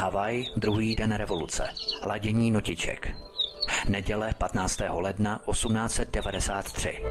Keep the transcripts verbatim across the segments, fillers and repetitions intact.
Havaj, druhý den revoluce. Ladění notiček. Neděle patnáctého ledna osmnáct set devadesát tři.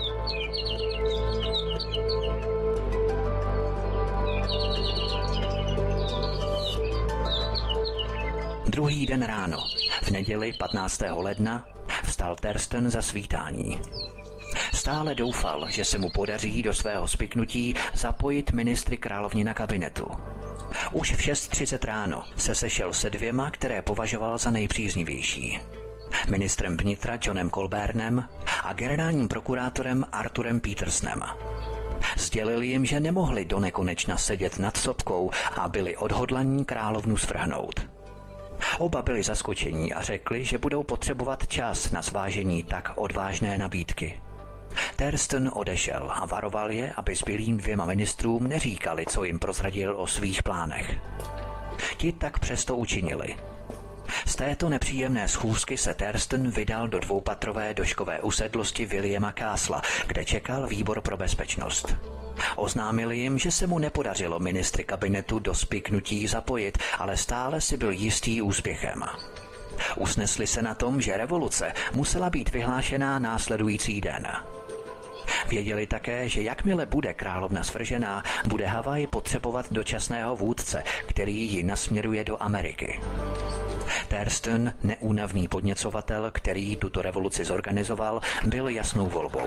Druhý den ráno, v neděli patnáctého ledna, vstal Thurston za svítání. Stále doufal, že se mu podaří do svého spiknutí zapojit ministry královnina kabinetu. Už v šest třicet ráno se sešel se dvěma, které považoval za nejpříznivější. Ministrem vnitra Johnem Colbernem a generálním prokurátorem Arthurem Petersonem. Sdělil jim, že nemohli do nekonečna sedět nad sopkou a byli odhodlaní královnu svrhnout. Oba byli zaskočení a řekli, že budou potřebovat čas na zvážení tak odvážné nabídky. Thurston odešel a varoval je, aby zbylým dvěma ministrům neříkali, co jim prozradil o svých plánech. Ti tak přesto učinili. Z této nepříjemné schůzky se Thurston vydal do dvoupatrové doškové usedlosti Williama Castlea, kde čekal výbor pro bezpečnost. Oznámil jim, že se mu nepodařilo ministry kabinetu do spiknutí zapojit, ale stále si byl jistý úspěchem. Usnesli se na tom, že revoluce musela být vyhlášená následující den. Věděli také, že jakmile bude královna svržená, bude Havaj potřebovat dočasného vůdce, který ji nasměruje do Ameriky. Thurston, neúnavný podněcovatel, který tuto revoluci zorganizoval, byl jasnou volbou.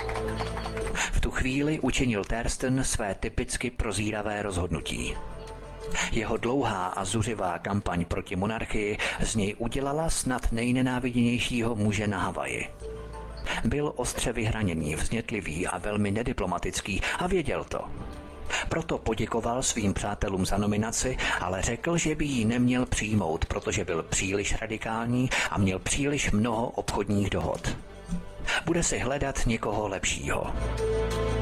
V tu chvíli učinil Thurston své typicky prozíravé rozhodnutí. Jeho dlouhá a zuřivá kampaň proti monarchii z něj udělala snad nejnenáviděnějšího muže na Havaji. Byl ostře vyhraněný, vznětlivý a velmi nediplomatický a věděl to. Proto poděkoval svým přátelům za nominaci, ale řekl, že by ji neměl přijmout, protože byl příliš radikální a měl příliš mnoho obchodních dohod. Bude si hledat někoho lepšího.